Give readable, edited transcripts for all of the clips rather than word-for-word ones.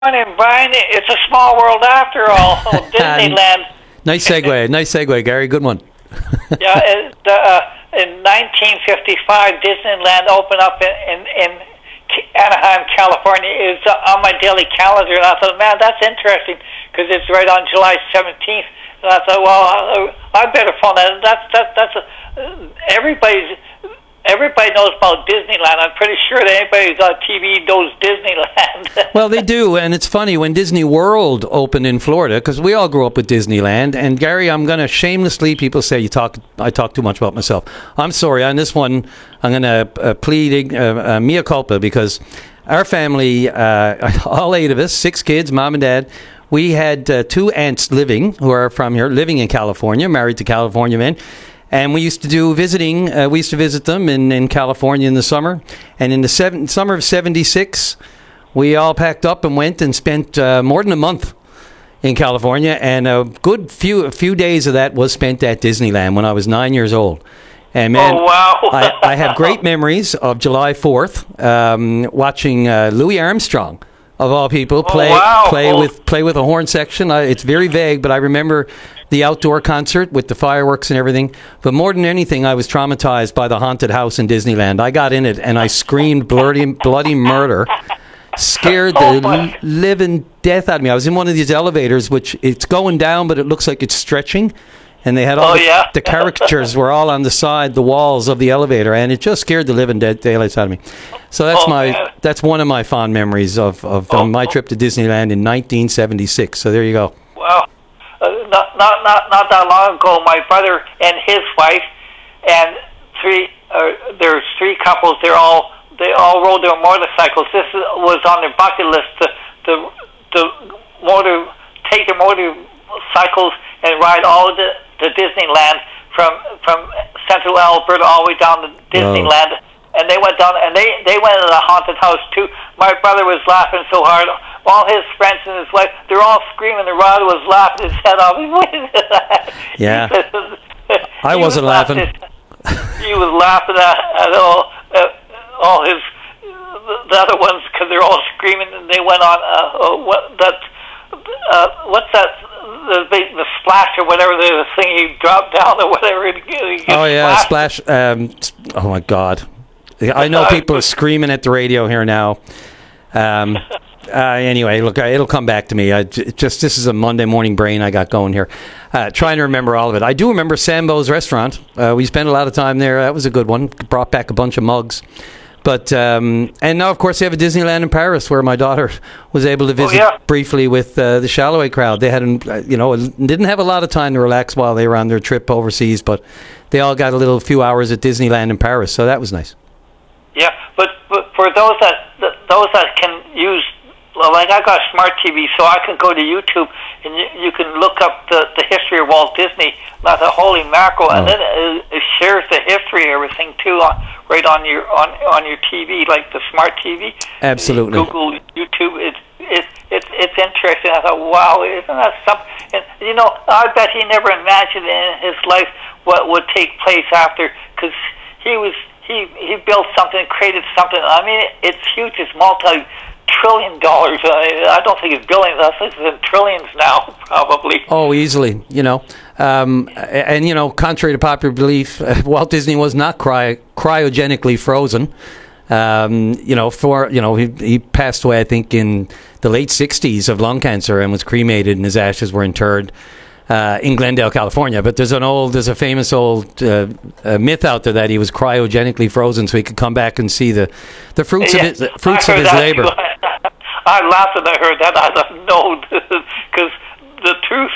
Morning, Brian. It's a small world after all. Disneyland. Nice segue, Gary. Good one. In 1955, Disneyland opened up in Anaheim, California. It was on my daily calendar, and I thought, man, that's interesting because it's right on July 17th. And I thought, well, I better phone that. Everybody knows about Disneyland. I'm pretty sure that anybody who's on TV knows Disneyland. Well, they do, and it's funny, when Disney World opened in Florida, because we all grew up with Disneyland, and Gary, I'm going to shamelessly, people say I talk too much about myself. I'm sorry, on this one, I'm going to plead mea culpa, because our family, all 8 of us, 6 kids, mom and dad, we had 2 aunts who are from here, living in California, married to California men. And we used to do visiting. We used to visit them in California in the summer. And in the summer of '76, we all packed up and went and spent more than a month in California. And a good few days of that was spent at Disneyland when I was 9 years old. And man, oh, wow. I have great memories of July 4th, watching Louis Armstrong, of all people, play with a horn section. It's very vague, but I remember the outdoor concert with the fireworks and everything. But more than anything, I was traumatized by the haunted house in Disneyland. I got in it and I screamed bloody murder, scared the living death out of me. I was in one of these elevators, which it's going down, but it looks like it's stretching. And they had all the caricatures were all on the walls of the elevator, and it just scared the living daylights out of me. So that's one of my fond memories of my trip to Disneyland in 1976. So there you go. Wow. Not that long ago, my brother and his wife and there's 3 couples. They all rode their motorcycles. This was on their bucket list to take their motorcycles and ride all to Disneyland from Central Alberta all the way down to Disneyland. And they went down, and they went to the haunted house too. My brother was laughing so hard. All his friends and his wife, they're all screaming. The Rod was laughing his head off. Yeah, I wasn't laughing. He was laughing at all his the other ones because they're all screaming, and they went on. What's that? The splash or whatever the thing he dropped down or whatever. Splash. Oh my God. I know people are screaming at the radio here now. Anyway, look, it'll come back to me. This is a Monday morning brain I got going here. Trying to remember all of it. I do remember Sambo's restaurant. We spent a lot of time there. That was a good one. Brought back a bunch of mugs. But and now, of course, they have a Disneyland in Paris where my daughter was able to visit briefly with the Chalamet crowd. They didn't have a lot of time to relax while they were on their trip overseas, but they all got a few hours at Disneyland in Paris, so that was nice. Yeah, but for those that can use, like I got smart TV, so I can go to YouTube and you can look up the history of Walt Disney. Not the holy mackerel, and then it shares the history, everything too, right on your TV, like the smart TV. Absolutely. Google, YouTube. It's interesting. I thought, wow, isn't that something? And I bet he never imagined in his life what would take place after, because he built something, created something. I mean, it's huge. It's multi-trillion dollars. I don't think it's billions. I think it's in trillions now, probably. Oh, easily. And contrary to popular belief, Walt Disney was not cryogenically frozen. He passed away, I think, in the late 60s of lung cancer and was cremated, and his ashes were interred in Glendale, California. But there's a famous old myth out there that he was cryogenically frozen so he could come back and see the fruits of his labor. I laughed when I heard that. I don't know, because the truth,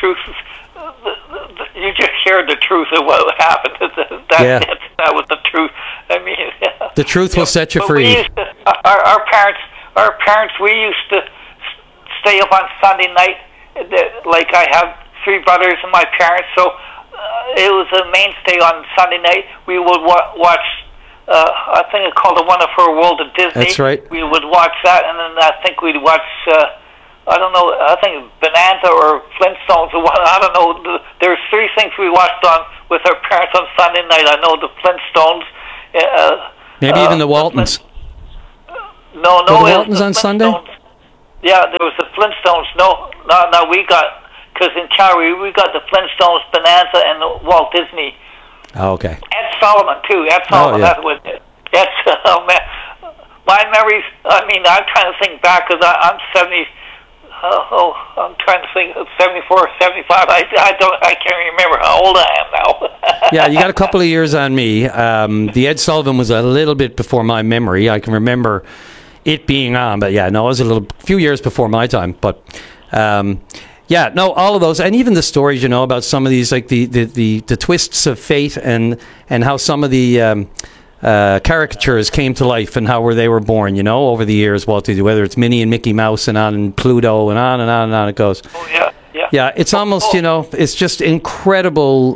you just shared the truth of what happened. That was the truth. I mean, the truth will set you free. Our parents, we used to stay up on Sunday night. Like I have 3 brothers and my parents, so it was a mainstay on Sunday night. We would watch. I think it's called The Wonderful World of Disney. That's right. We would watch that, and then I think we'd watch. I don't know. I think Bonanza or Flintstones or what. I don't know. There's 3 things we watched with our parents on Sunday night. I know the Flintstones. Maybe even the Waltons. No. Were the Waltons on Sunday? Yeah, there was the Flintstones. No, we got, because in Calgary we got the Flintstones, Bonanza, and the Walt Disney. Oh, okay. Ed Sullivan too. Ed Sullivan. That was it. That's oh man. My memories. I mean, I'm trying to think back because I'm 70. I'm trying to think. 74, 75. I can't remember how old I am now. Yeah, you got a couple of years on me. The Ed Sullivan was a little bit before my memory. I can remember it being on, but yeah, no, it was a few years before my time. But yeah, no, all of those, and even the stories, about some of these, like the twists of fate, and how some of the caricatures came to life, and how they were born, over the years, Walter, whether it's Minnie and Mickey Mouse and Pluto and on and on and on it goes. Oh, yeah. Yeah, it's almost, it's just incredible,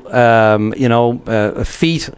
feat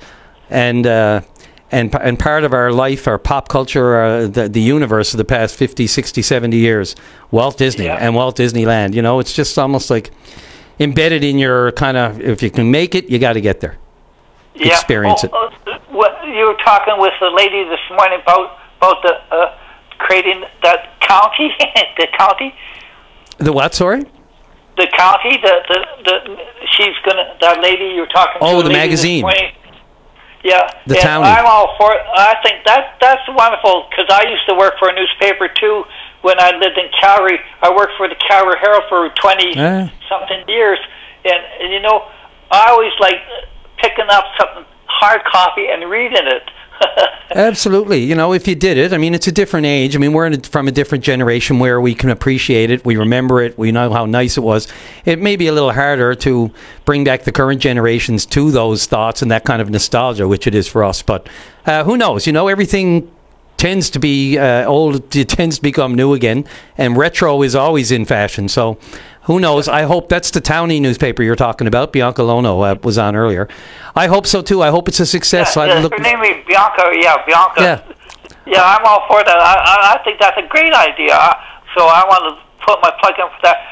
and part of our life, our pop culture, the universe of the past 50, 60, 70 years, Walt Disney and Walt Disneyland. It's just almost like embedded in your kind of, if you can make it, you got to get there. Experience it. You were talking with the lady this morning about the creating that county, the county. The what, sorry? The county, she's gonna, that lady you're talking to. Oh, the magazine. Yeah, the Townie. I'm all for it. I think that's wonderful, because I used to work for a newspaper too when I lived in Calgary. I worked for the Calgary Herald for 20-something years, and I always like picking up something hard copy and reading it. Absolutely. If you did it, I mean, it's a different age. I mean, we're from a different generation where we can appreciate it. We remember it. We know how nice it was. It may be a little harder to bring back the current generations to those thoughts and that kind of nostalgia, which it is for us. But who knows? Everything tends to be old. It tends to become new again. And retro is always in fashion. So who knows? I hope that's the Townie newspaper you're talking about. Bianca Lono was on earlier. I hope so, too. I hope it's a success. Her name is Bianca. Yeah, Bianca. Yeah, I'm all for that. I think that's a great idea. So I want to put my plug in for that.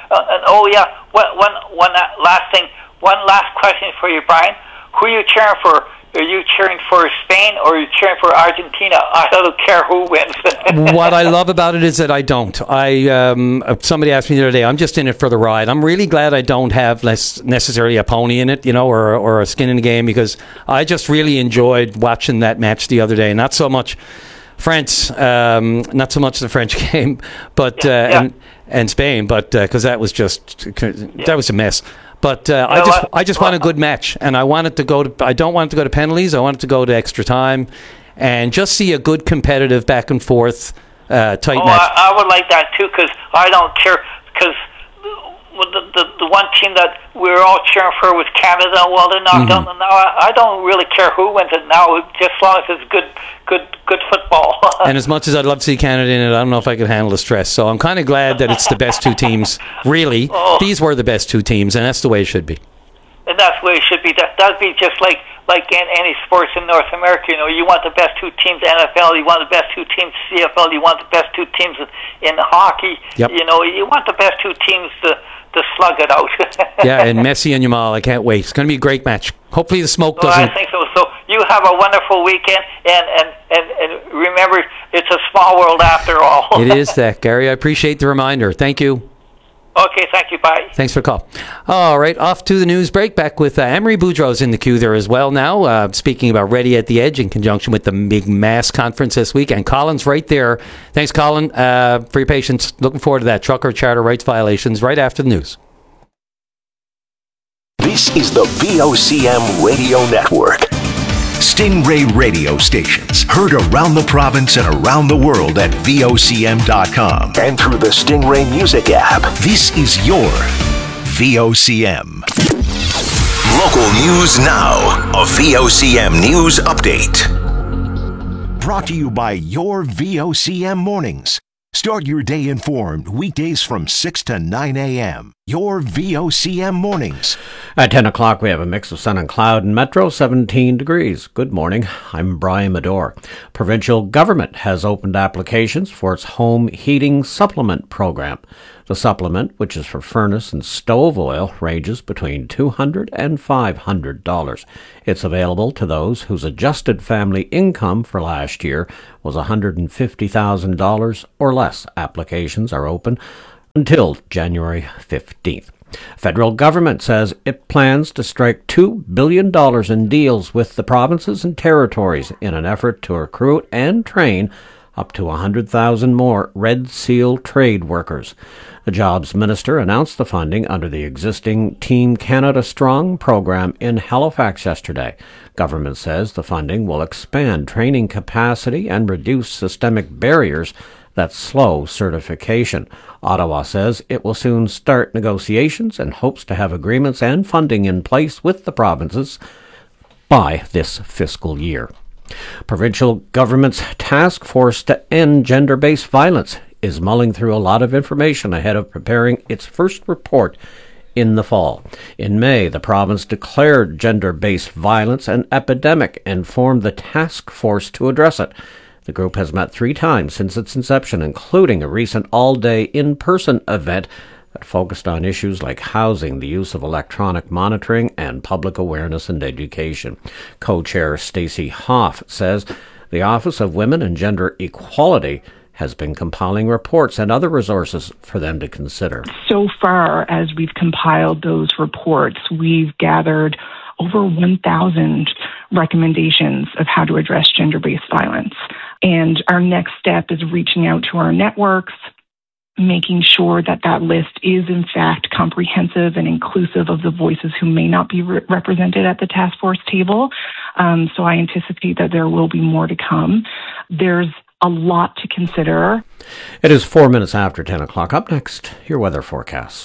One last question for you, Brian. Who are you cheering for? Are you cheering for Spain or are you cheering for Argentina? I don't care who wins. What I love about it is that I don't. Somebody asked me the other day, I'm just in it for the ride. I'm really glad I don't have necessarily a pony in it, or a skin in the game, because I just really enjoyed watching that match the other day. Not so much France, not so much the French game, but and Spain, but because that was that was a mess. But I just want a good match, and I want it to go to. I don't want it to go to penalties. I want it to go to extra time, and just see a good competitive back and forth tight match. I would like that too, because I don't care, because the one team that we were all cheering for was Canada. Well, they're knocked out, and now I don't really care who wins it now, just as long as it's good football. And as much as I'd love to see Canada in it, I don't know if I could handle the stress. So I'm kind of glad that it's the best two teams. Really, these were the best two teams, and that's the way it should be. And that's the way it should be. That'd be just like in any sports in North America. You want the best two teams. NFL, you want the best two teams. CFL, you want the best two teams in hockey. Yep. You want the best two teams to slug it out. Yeah, and Messi and Yamal, I can't wait. It's going to be a great match. Hopefully the smoke doesn't... I think so. So you have a wonderful weekend, and remember, it's a small world after all. It is that, Gary. I appreciate the reminder. Thank you. Okay, thank you. Bye. Thanks for the call. All right, off to the news break. Back with Emery Boudreau's in the queue there as well now, speaking about Ready at the Edge in conjunction with the big mass conference this week. And Colin's right there. Thanks, Colin, for your patience. Looking forward to that. Trucker charter rights violations right after the news. This is the VOCM Radio Network. Stingray radio stations heard around the province and around the world at VOCM.com and through the Stingray Music app. This is your VOCM. Local news now. A VOCM news update. Brought to you by your VOCM mornings. Start your day informed weekdays from 6 to 9 a.m. Your VOCM mornings. At 10 o'clock, we have a mix of sun and cloud in Metro, 17 degrees. Good morning. I'm Brian Medore. Provincial government has opened applications for its home heating supplement program. The supplement, which is for furnace and stove oil, ranges between $200 and $500. It's available to those whose adjusted family income for last year was $150,000 or less. Applications are open until January 15th. Federal government says it plans to strike $2 billion in deals with the provinces and territories in an effort to recruit and train up to 100,000 more Red Seal trade workers. The Jobs Minister announced the funding under the existing Team Canada Strong program in Halifax yesterday. Government says the funding will expand training capacity and reduce systemic barriers that slow certification. Ottawa says it will soon start negotiations and hopes to have agreements and funding in place with the provinces by this fiscal year. Provincial government's task force to end gender-based violence is mulling through a lot of information ahead of preparing its first report in the fall. In May, the province declared gender-based violence an epidemic and formed the task force to address it. The group has met 3 times since its inception, including a recent all-day in-person event that focused on issues like housing, the use of electronic monitoring, and public awareness and education. Co-chair Stacey Hoff says the Office of Women and Gender Equality has been compiling reports and other resources for them to consider. So far as we've compiled those reports, we've gathered over 1,000 recommendations of how to address gender-based violence. And our next step is reaching out to our networks, making sure that that list is in fact comprehensive and inclusive of the voices who may not be represented at the task force table. So I anticipate that there will be more to come. There's a lot to consider. It is 4 minutes after 10 o'clock. Up next, your weather forecast.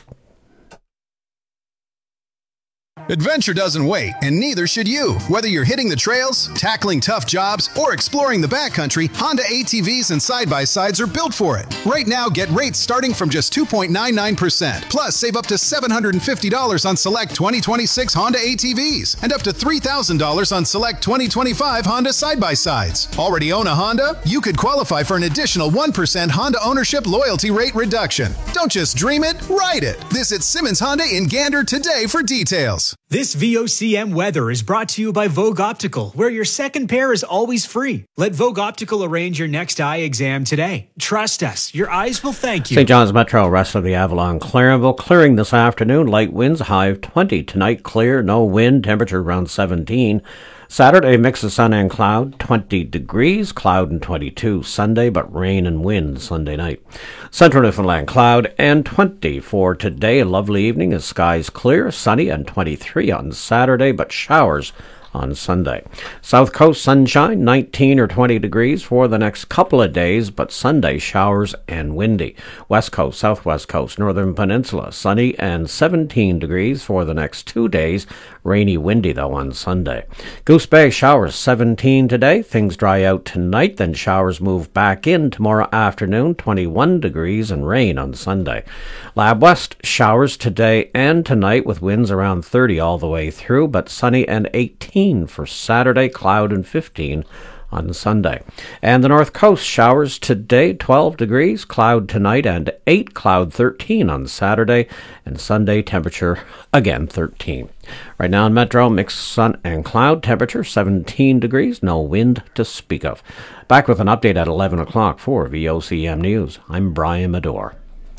Adventure doesn't wait, and neither should you. Whether you're hitting the trails, tackling tough jobs, or exploring the backcountry, Honda ATVs and side-by-sides are built for it. Right now, get rates starting from just 2.99%. Plus, save up to $750 on select 2026 Honda ATVs and up to $3,000 on select 2025 Honda side-by-sides. Already own a Honda? You could qualify for an additional 1% Honda ownership loyalty rate reduction. Don't just dream it, ride it. Visit Simmons Honda in Gander today for details. This VOCM weather is brought to you by Vogue Optical, where your second pair is always free. Let Vogue Optical arrange your next eye exam today. Trust us, your eyes will thank you. St. John's Metro, rest of the Avalon, Clarenville, clearing this afternoon. Light winds, high of 20. Tonight, clear, no wind, temperature around 17. Saturday, mix of sun and cloud, 20 degrees, cloud and 22. Sunday, but rain and wind Sunday night. Central Newfoundland, cloud and 20 for today. A lovely evening as skies clear, sunny and 23 on Saturday, but showers on Sunday. South Coast, sunshine, 19 or 20 degrees for the next couple of days, but Sunday, showers and windy. West Coast, Southwest Coast, Northern Peninsula, sunny and 17 degrees for the next 2 days. Rainy, windy, though, on Sunday. Goose Bay, showers, 17 today. Things dry out tonight, then showers move back in tomorrow afternoon, 21 degrees, and rain on Sunday. Lab West, showers today and tonight with winds around 30 all the way through, but sunny and 18 for Saturday, cloud and 15 on Sunday. And the North Coast, showers today, 12 degrees, cloud tonight and 8, cloud 13 on Saturday, and Sunday temperature again 13. Right now in Metro, mixed sun and cloud, temperature 17 degrees, no wind to speak of. Back with an update at 11 o'clock for VOCM News. I'm Brian Medore.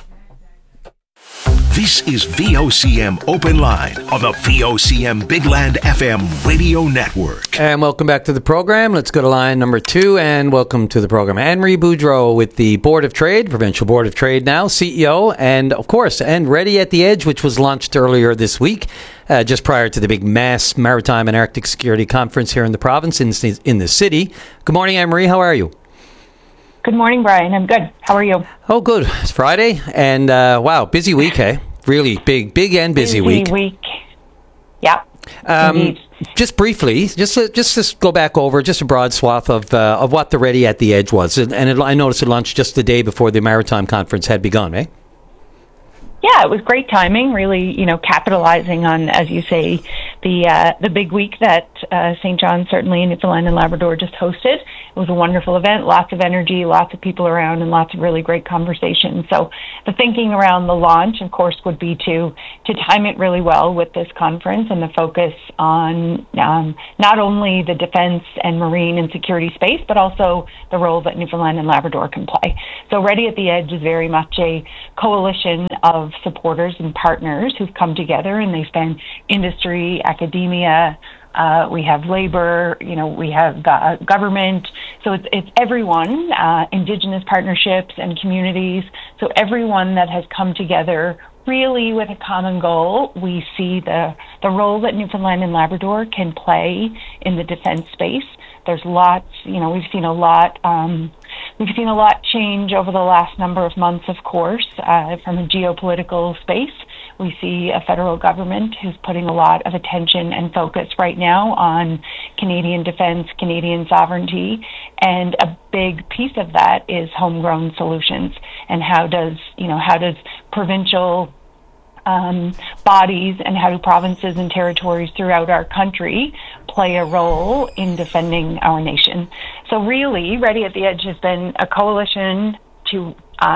This is VOCM Open Line on the VOCM Big Land FM radio network. And welcome back to the program. Let's go to line number 2 and welcome to the program Anne-Marie Boudreau with the Board of Trade, Provincial Board of Trade now, CEO, and of course, and Ready at the Edge, which was launched earlier this week, just prior to the big mass maritime and Arctic security conference here in the province, in the city. Good morning, Anne-Marie. How are you? Good morning, Brian. I'm good. How are you? Oh, good. It's Friday, and wow, busy week, hey? Really big and busy week. Yeah. Just briefly, just go back over just a broad swath of what the Ready at the Edge was, and I noticed it launched just the day before the Maritime Conference had begun, eh? Yeah, it was great timing, really, capitalizing on, as you say, the big week that St. John, certainly in Newfoundland and Labrador, just hosted. It was a wonderful event, lots of energy, lots of people around, and lots of really great conversations. So the thinking around the launch, of course, would be to time it really well with this conference and the focus on not only the defense and marine and security space, but also the role that Newfoundland and Labrador can play. So Ready at the Edge is very much a coalition of supporters and partners who've come together, and they span industry, academia, we have labor, we have government. So it's everyone, Indigenous partnerships and communities. So everyone that has come together really with a common goal. We see the role that Newfoundland and Labrador can play in the defense space. There's lots, we've seen a lot change over the last number of months, of course, from a geopolitical space. We see a federal government who's putting a lot of attention and focus right now on Canadian defense, Canadian sovereignty, and a big piece of that is homegrown solutions. And how does provincial bodies and how do provinces and territories throughout our country play a role in defending our nation? So really, Ready at the Edge has been a coalition to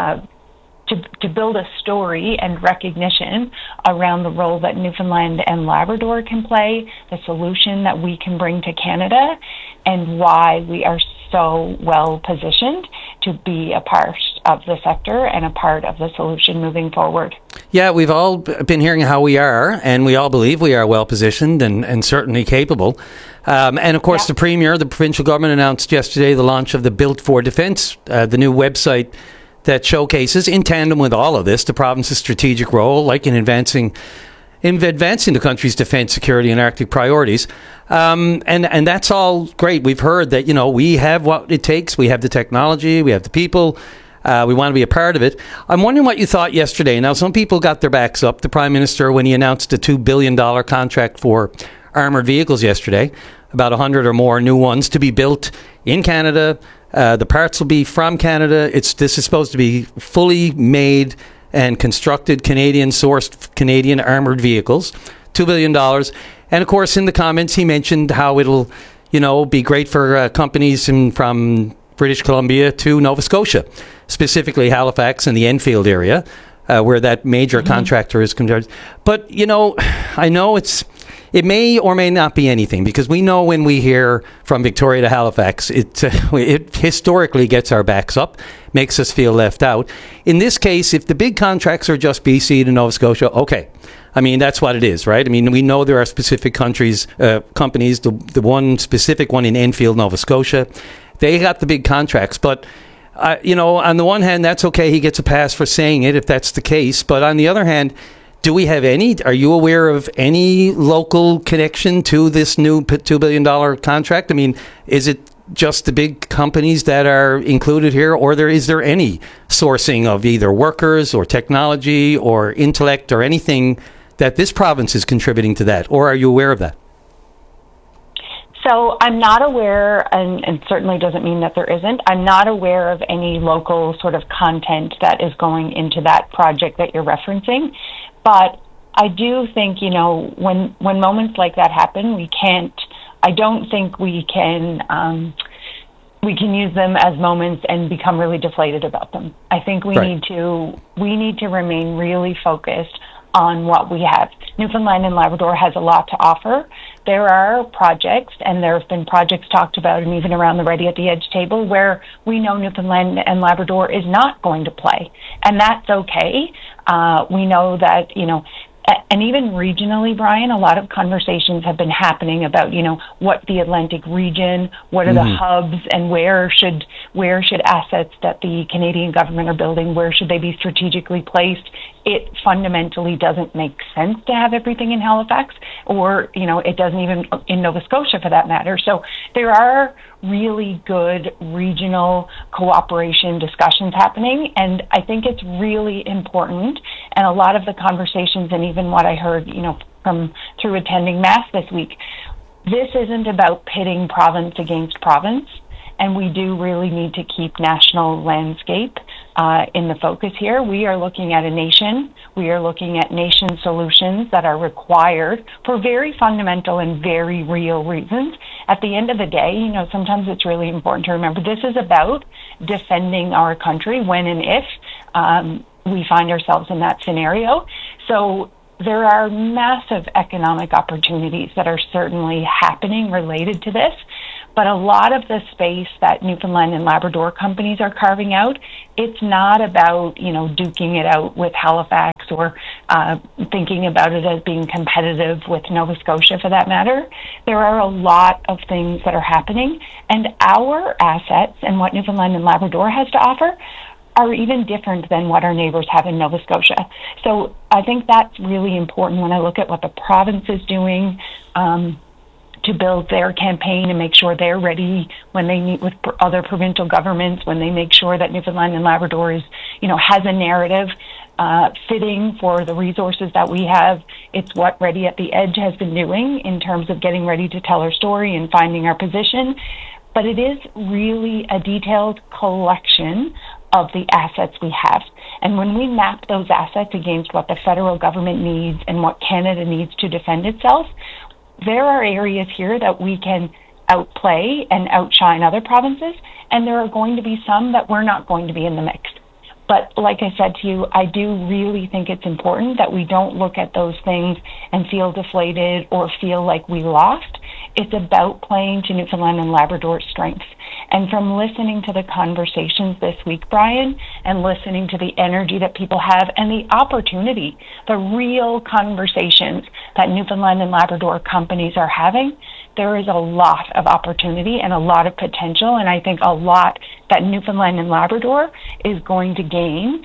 build a story and recognition around the role that Newfoundland and Labrador can play, the solution that we can bring to Canada, and why we are so well positioned to be a part of the sector and a part of the solution moving forward. Yeah, we've all been hearing how we are, and we all believe we are well positioned and certainly capable. And of course, The Premier, the provincial government, announced yesterday the launch of the Built for Defence, the new website that showcases, in tandem with all of this, the province's strategic role, like in advancing the country's defence, security, and Arctic priorities. And that's all great. We've heard that, we have what it takes. We have the technology. We have the people. We want to be a part of it. I'm wondering what you thought yesterday. Now, some people got their backs up. The Prime Minister, when he announced a $2 billion contract for armoured vehicles yesterday, about 100 or more new ones to be built in Canada. The parts will be from Canada. This is supposed to be fully made and constructed Canadian-sourced Canadian armoured vehicles, $2 billion. And, of course, in the comments, he mentioned how it'll, be great for companies from British Columbia to Nova Scotia, specifically Halifax and the Enfield area, where that major contractor is concerned. But, I know it may or may not be anything, because we know when we hear from Victoria to Halifax, it historically gets our backs up, makes us feel left out. In this case, if the big contracts are just BC to Nova Scotia, okay. I mean, that's what it is, right? I mean, we know there are specific companies, the one specific one in Enfield, Nova Scotia, they got the big contracts. But, on the one hand, that's okay. He gets a pass for saying it if that's the case. But on the other hand, are you aware of any local connection to this new $2 billion contract? I mean, is it just the big companies that are included here, or is there any sourcing of either workers or technology or intellect or anything that this province is contributing to that? Or are you aware of that? So I'm not aware, and certainly doesn't mean that there isn't, I'm not aware of any local sort of content that is going into that project that you're referencing. But I do think, when moments like that happen, I don't think we can use them as moments and become really deflated about them. I think we need to remain really focused on what we have. Newfoundland and Labrador has a lot to offer. There are projects, and there have been projects talked about, and even around the Ready at the Edge table, where we know Newfoundland and Labrador is not going to play. And that's okay. We know that, and even regionally, Brian, a lot of conversations have been happening about, what the Atlantic region, what are the hubs, and where should assets that the Canadian government are building, where should they be strategically placed? It fundamentally doesn't make sense to have everything in Halifax, or, it doesn't even in Nova Scotia for that matter. So there are really good regional cooperation discussions happening, and I think it's really important. And a lot of the conversations, and even what I heard, through attending Mass this week, this isn't about pitting province against province, and we do really need to keep national landscape in the focus here. We are looking at a nation. We are looking at nation solutions that are required for very fundamental and very real reasons. At the end of the day, sometimes it's really important to remember this is about defending our country when and if we find ourselves in that scenario. So there are massive economic opportunities that are certainly happening related to this. But a lot of the space that Newfoundland and Labrador companies are carving out, it's not about, duking it out with Halifax or thinking about it as being competitive with Nova Scotia for that matter. There are a lot of things that are happening, and our assets and what Newfoundland and Labrador has to offer are even different than what our neighbors have in Nova Scotia. So I think that's really important when I look at what the province is doing, to build their campaign and make sure they're ready when they meet with other provincial governments, when they make sure that Newfoundland and Labrador is, has a narrative fitting for the resources that we have. It's what Ready at the Edge has been doing in terms of getting ready to tell our story and finding our position. But it is really a detailed collection of the assets we have. And when we map those assets against what the federal government needs and what Canada needs to defend itself, there are areas here that we can outplay and outshine other provinces, and there are going to be some that we're not going to be in the mix. But like I said to you, I do really think it's important that we don't look at those things and feel deflated or feel like we lost. It's about playing to Newfoundland and Labrador's strengths. And from listening to the conversations this week, Brian, and listening to the energy that people have and the opportunity, the real conversations that Newfoundland and Labrador companies are having, there is a lot of opportunity and a lot of potential, and I think a lot that Newfoundland and Labrador is going to gain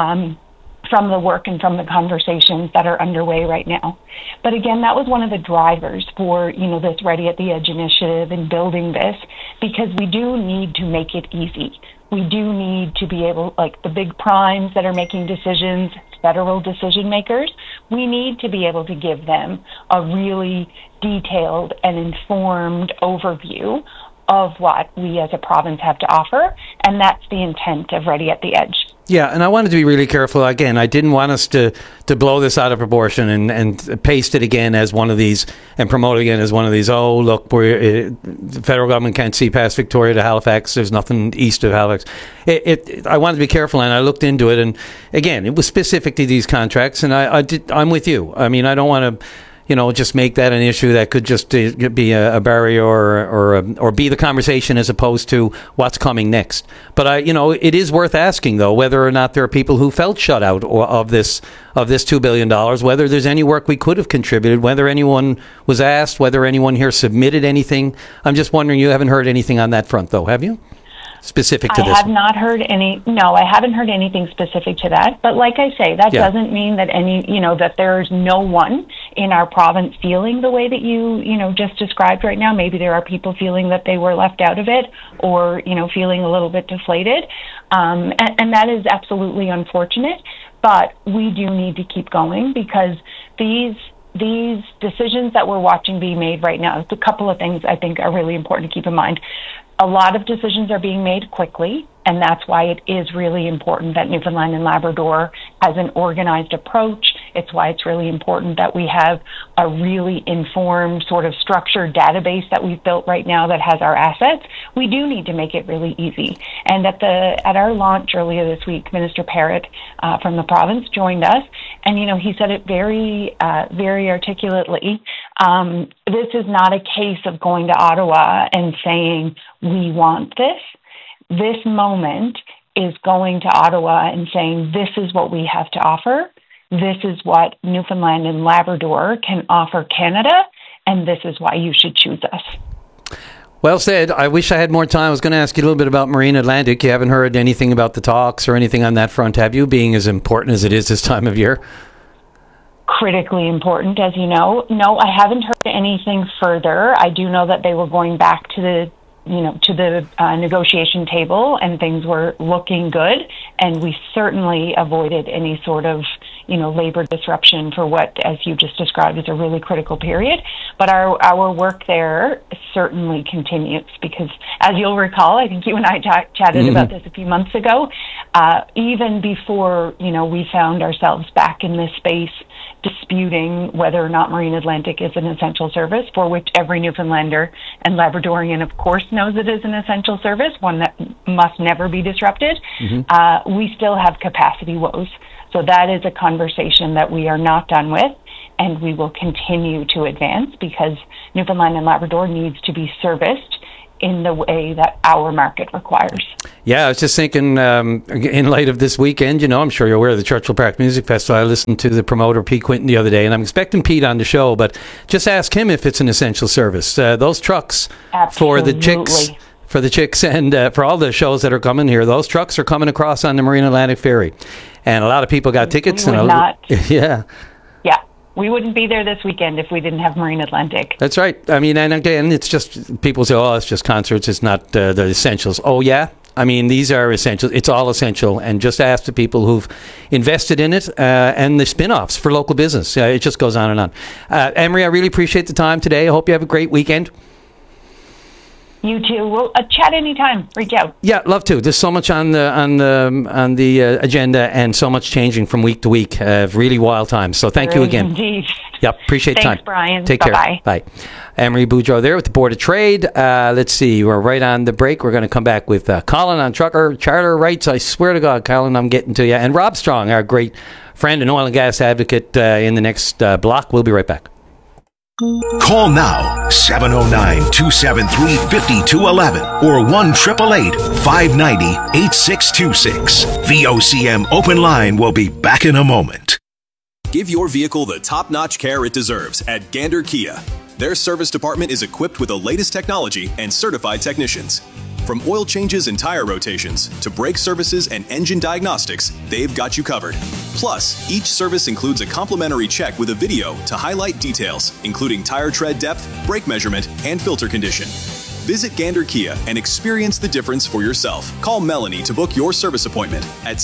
from the work and from the conversations that are underway right now. But again, that was one of the drivers for, this Ready at the Edge initiative and building this, because we do need to make it easy. We do need to be able, like the big primes that are making decisions, federal decision makers, we need to be able to give them a really detailed and informed overview of what we as a province have to offer, and that's the intent of Ready at the Edge. Yeah, and I wanted to be really careful. Again, I didn't want us to blow this out of proportion and paste it again as one of these and promote it again as one of these, oh, look, the federal government can't see past Victoria to Halifax. There's nothing east of Halifax. I wanted to be careful, and I looked into it. And again, it was specific to these contracts, and I'm with you. I mean, I don't want to just make that an issue that could just be a barrier or be the conversation as opposed to what's coming next. But it is worth asking though whether or not there are people who felt shut out of this $2 billion, whether there's any work we could have contributed, whether anyone was asked, whether anyone here submitted anything. I'm just wondering, you haven't heard anything on that front though, have you? Specific to this? I haven't heard anything specific to that. But like I say, that doesn't mean that that there's no one in our province feeling the way that you just described right now. Maybe there are people feeling that they were left out of it or, feeling a little bit deflated. And that is absolutely unfortunate. But we do need to keep going because these decisions that we're watching being made right now, it's a couple of things I think are really important to keep in mind. A lot of decisions are being made quickly, and that's why it is really important that Newfoundland and Labrador has an organized approach. It's why it's really important that we have a really informed sort of structured database that we've built right now that has our assets. We do need to make it really easy. And at our launch earlier this week, Minister Parrott from the province joined us, and he said it very, very articulately. This is not a case of going to Ottawa and saying, we want this. This moment is going to Ottawa and saying, this is what we have to offer. This is what Newfoundland and Labrador can offer Canada, and this is why you should choose us. Well said. I wish I had more time. I was going to ask you a little bit about Marine Atlantic. You haven't heard anything about the talks or anything on that front, have you, being as important as it is this time of year? Critically important, as you know. No, I haven't heard anything further. I do know that they were going back to the negotiation table, and things were looking good, and we certainly avoided any sort of labor disruption for what, as you just described, is a really critical period. But our work there certainly continues because, as you'll recall, I think you and I chatted about this a few months ago, even before, we found ourselves back in this space disputing whether or not Marine Atlantic is an essential service, for which every Newfoundlander and Labradorian, of course, knows it is an essential service, one that must never be disrupted. We still have capacity woes. So that is a conversation that we are not done with, and we will continue to advance because Newfoundland and Labrador needs to be serviced in the way that our market requires. Yeah, I was just thinking, in light of this weekend, I'm sure you're aware of the Churchill Park Music Festival. I listened to the promoter, Pete Quinton, the other day, and I'm expecting Pete on the show, but just ask him if it's an essential service. Those trucks for the chicks and for all the shows that are coming here, those trucks are coming across on the Marine Atlantic Ferry. And a lot of people got tickets. Yeah. We wouldn't be there this weekend if we didn't have Marine Atlantic. That's right. I mean, and again, it's just, people say, it's just concerts, it's not the essentials. Oh, yeah? I mean, these are essential. It's all essential. And just ask the people who've invested in it and the spin-offs for local business. It just goes on and on. Emery, I really appreciate the time today. I hope you have a great weekend. You too. We'll chat anytime. Reach out. Yeah, love to. There's so much on the agenda and so much changing from week to week. Really wild times. So thank you again. Indeed. Yep, appreciate the time. Thanks, Brian. Take care. Bye. Emery Boudreau there with the Board of Trade. Let's see. We're right on the break. We're going to come back with Colin on trucker charter rights. I swear to God, Colin, I'm getting to you. And Rob Strong, our great friend and oil and gas advocate in the next block. We'll be right back. Call now, 709-273-5211 or 1-888-590-8626. VOCM Open Line will be back in a moment. Give your vehicle the top-notch care it deserves at Gander Kia. Their service department is equipped with the latest technology and certified technicians. From oil changes and tire rotations to brake services and engine diagnostics, they've got you covered. Plus, each service includes a complimentary check with a video to highlight details, including tire tread depth, brake measurement, and filter condition. Visit Gander Kia and experience the difference for yourself. Call Melanie to book your service appointment at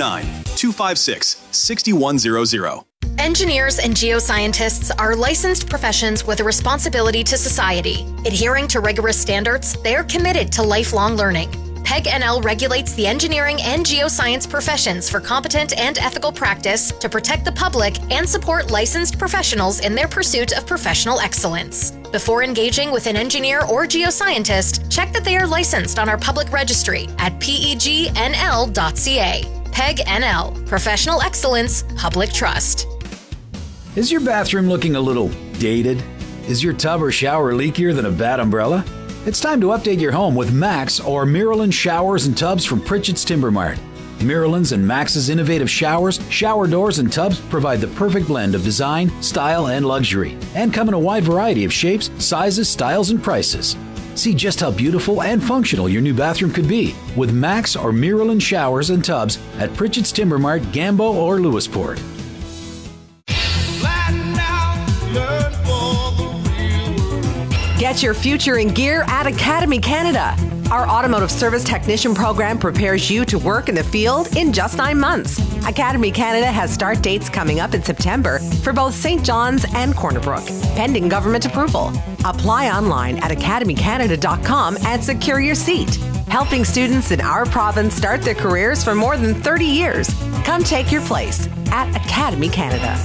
709-256-6100. Engineers and geoscientists are licensed professions with a responsibility to society. Adhering to rigorous standards, they are committed to lifelong learning. PEG NL regulates the engineering and geoscience professions for competent and ethical practice to protect the public and support licensed professionals in their pursuit of professional excellence. Before engaging with an engineer or geoscientist, check that they are licensed on our public registry at pegnl.ca. PEG NL, Professional Excellence, Public Trust. Is your bathroom looking a little dated? Is your tub or shower leakier than a bad umbrella? It's time to update your home with Max or Miralyn showers and tubs from Pritchett's Timber Mart. Miralyn's and Max's innovative showers, shower doors, and tubs provide the perfect blend of design, style, and luxury, and come in a wide variety of shapes, sizes, styles, and prices. See just how beautiful and functional your new bathroom could be with Max or Miralyn showers and tubs at Pritchett's Timber Mart, Gambo, or Lewisport. Get your future in gear at Academy Canada. Our automotive service technician program prepares you to work in the field in just 9 months. Academy Canada has start dates coming up in September for both St. John's and Corner Brook, pending government approval. Apply online at academycanada.com and secure your seat. Helping students in our province start their careers for more than 30 years. Come take your place at Academy Canada.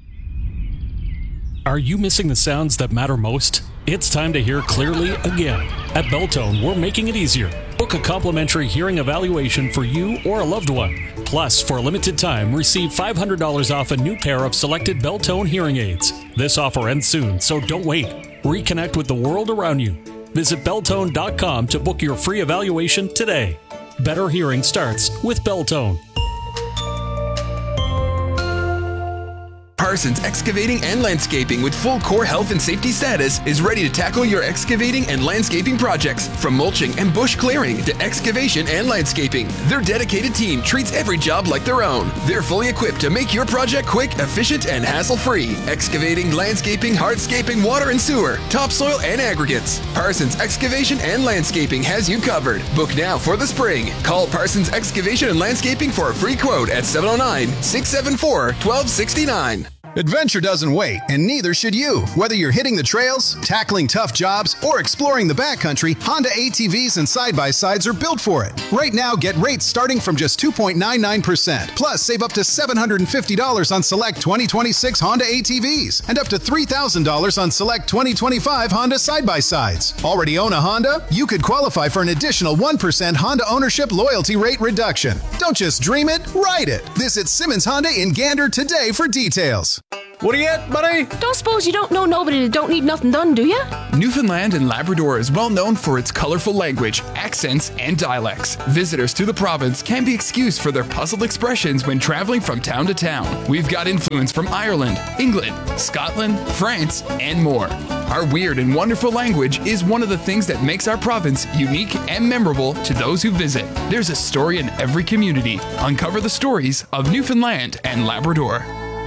Are you missing the sounds that matter most? It's time to hear clearly again. At Beltone, we're making it easier. Book a complimentary hearing evaluation for you or a loved one. Plus, for a limited time, receive $500 off a new pair of selected Beltone hearing aids. This offer ends soon, so don't wait. Reconnect with the world around you. Visit Beltone.com to book your free evaluation today. Better hearing starts with Beltone. Parsons Excavating and Landscaping with full core health and safety status is ready to tackle your excavating and landscaping projects, from mulching and bush clearing to excavation and landscaping. Their dedicated team treats every job like their own. They're fully equipped to make your project quick, efficient, and hassle-free. Excavating, landscaping, hardscaping, water and sewer, topsoil and aggregates. Parsons Excavation and Landscaping has you covered. Book now for the spring. Call Parsons Excavation and Landscaping for a free quote at 709-674-1269. Adventure doesn't wait, and neither should you. Whether you're hitting the trails, tackling tough jobs, or exploring the backcountry, Honda ATVs and side-by-sides are built for it. Right now, get rates starting from just 2.99%. Plus, save up to $750 on select 2026 Honda ATVs and up to $3,000 on select 2025 Honda side-by-sides. Already own a Honda? You could qualify for an additional 1% Honda ownership loyalty rate reduction. Don't just dream it, ride it. Visit Simmons Honda in Gander today for details. What are you at, buddy? Don't suppose you don't know nobody that don't need nothing done, do you? Newfoundland and Labrador is well known for its colorful language, accents, and dialects. Visitors to the province can be excused for their puzzled expressions when traveling from town to town. We've got influence from Ireland, England, Scotland, France, and more. Our weird and wonderful language is one of the things that makes our province unique and memorable to those who visit. There's a story in every community. Uncover the stories of Newfoundland and Labrador.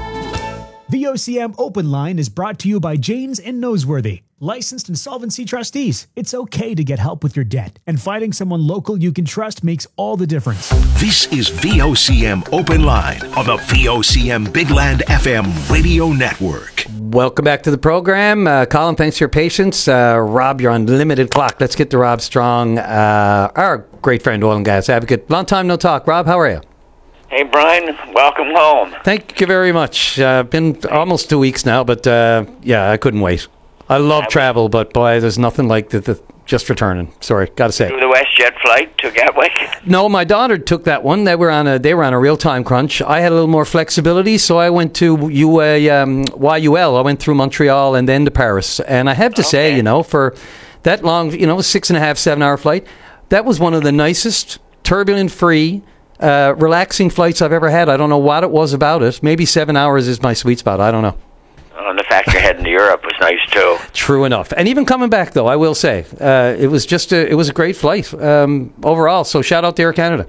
VOCM Open Line is brought to you by Janes and Noseworthy, licensed insolvency trustees. It's okay to get help with your debt, and finding someone local you can trust makes all the difference. This is VOCM Open Line on the VOCM Big Land FM radio network. Welcome back to the program. Colin, thanks for your patience. Rob, you're on limited clock. Let's get to Rob Strong, our great friend, oil and gas advocate. Long time no talk. Rob, how are you? Hey, Brian, welcome home. Thank you very much. Been almost 2 weeks now, but yeah, I couldn't wait. I love travel, but boy, there's nothing like the just returning. Sorry, gotta say. The WestJet flight to Gatwick? No, my daughter took that one. They were on a real time crunch. I had a little more flexibility, so I went to YUL. I went through Montreal and then to Paris. And I have to say, for that long, 6.5, 7 hour flight, that was one of the nicest, turbulent-free, relaxing flights I've ever had. I don't know what it was about it. Maybe 7 hours is my sweet spot. I don't know. And the fact you're heading to Europe was nice too. True enough. And even coming back, though, I will say, it was a great flight overall. So shout out to Air Canada.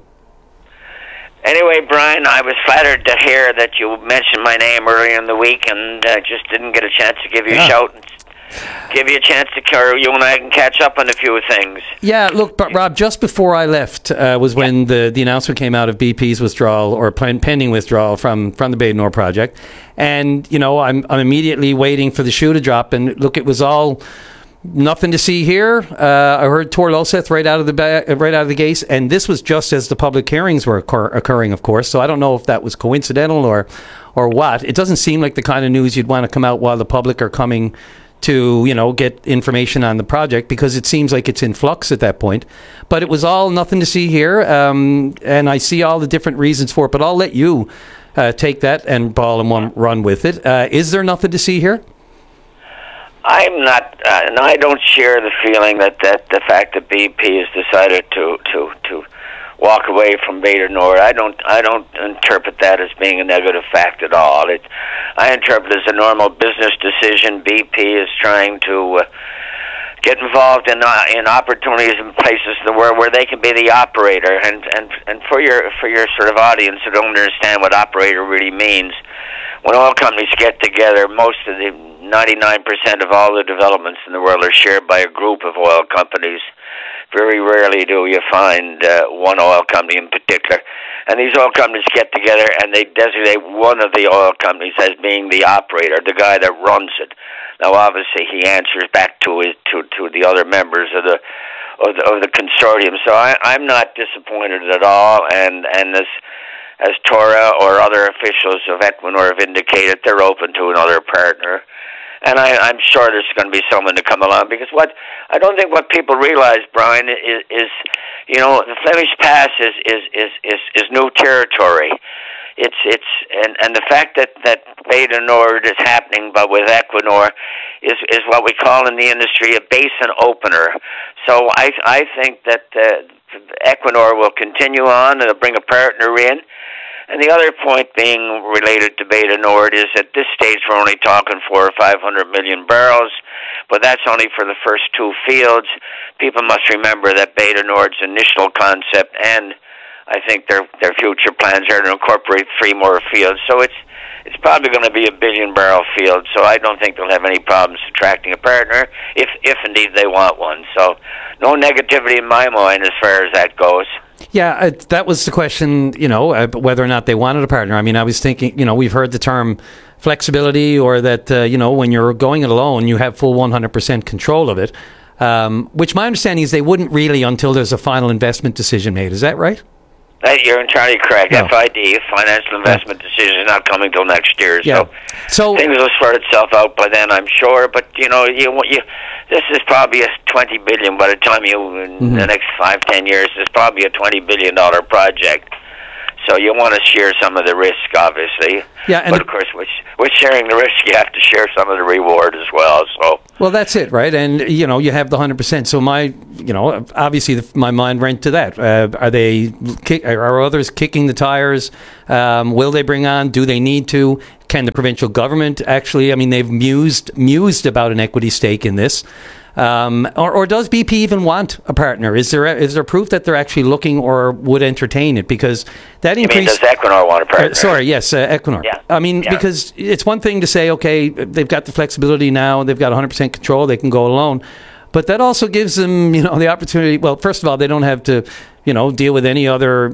Anyway, Brian, I was flattered to hear that you mentioned my name earlier in the week, and just didn't get a chance to give you a shout. Give you a chance to you and I can catch up on a few things. Yeah, look, but Rob, just before I left was when the announcement came out of BP's withdrawal or pending withdrawal from the Bay du Nord project, and I'm immediately waiting for the shoe to drop. And look, it was all nothing to see here. I heard Tor Loseth right out of the gates, and this was just as the public hearings were occurring, of course. So I don't know if that was coincidental or what. It doesn't seem like the kind of news you'd want to come out while the public are coming to get information on the project, because it seems like it's in flux at that point. But it was all nothing to see here, and I see all the different reasons for it, but I'll let you take that and ball and run with it. Is there nothing to see here? I'm not, and I don't share the feeling that the fact that BP has decided to walk away from Bay du Nord. I don't interpret that as being a negative fact at all. I interpret it as a normal business decision. BP is trying to get involved in opportunities and places in the world where they can be the operator. And for your sort of audience who don't understand what operator really means, when oil companies get together, most of the 99% of all the developments in the world are shared by a group of oil companies. Very rarely do you find one oil company in particular. And these oil companies get together and they designate one of the oil companies as being the operator, the guy that runs it. Now, obviously, he answers back to the other members of the consortium. So I'm not disappointed at all. And as Tora or other officials of Equinor have indicated, they're open to another partner. And I'm sure there's going to be someone to come along, because I don't think what people realize, Brian, is the Flemish Pass is new territory. And the fact that Bay du Nord is happening, but with Equinor, is what we call in the industry a basin opener. So I think that Equinor will continue on and bring a partner in. And the other point being related to Beta Nord is at this stage we're only talking 400 or 500 million barrels, but that's only for the first two fields. People must remember that Beta Nord's initial concept and I think their future plans are to incorporate 3 more fields. So it's probably going to be a 1 billion barrel field. So I don't think they'll have any problems attracting a partner if indeed they want one. So no negativity in my mind as far as that goes. Yeah, that was the question, whether or not they wanted a partner. I mean, I was thinking, we've heard the term flexibility or that, when you're going it alone, you have full 100% control of it, which my understanding is they wouldn't really until there's a final investment decision made. Is that right? You're entirely correct. No. FID, financial investment decision, is not coming till next year. Yeah. So things will sort itself out by then, I'm sure. But this is probably a $20 billion by the time in the next 5-10 years. It's probably a $20 billion project. So you want to share some of the risk, obviously. Yeah, but of course, with sharing the risk, you have to share some of the reward as well. So. Well, that's it, right? And you have the 100%. So obviously, my mind went to that. Are others kicking the tires? Will they bring on? Do they need to? Can the provincial government actually? I mean, they've mused about an equity stake in this. Or does BP even want a partner? Is there proof that they're actually looking or would entertain it? Because that increase. Does Equinor want a partner? Equinor. Yeah. I mean, because it's one thing to say, okay, they've got the flexibility now, they've got 100% control, they can go alone. But that also gives them, the opportunity. Well, first of all, they don't have to, deal with any other,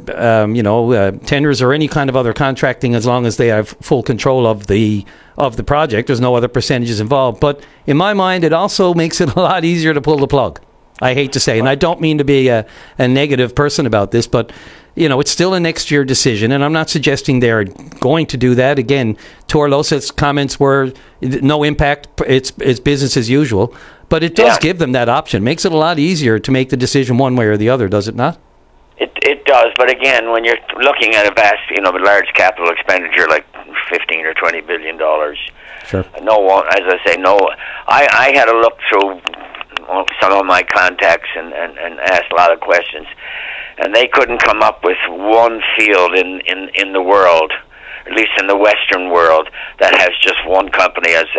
tenders or any kind of other contracting as long as they have full control of the project. There's no other percentages involved. But in my mind, it also makes it a lot easier to pull the plug. I hate to say, and I don't mean to be a negative person about this, but it's still a next year decision, and I'm not suggesting they're going to do that. Again, Torlosa's comments were no impact. It's business as usual, but it does give them that option. Makes it a lot easier to make the decision one way or the other, does it not? It does, but again, when you're looking at a vast, large capital expenditure like $15 or $20 billion, sure. As I say, I had a look through some of my contacts and asked a lot of questions, and they couldn't come up with one field in the world, at least in the Western world, that has just one company as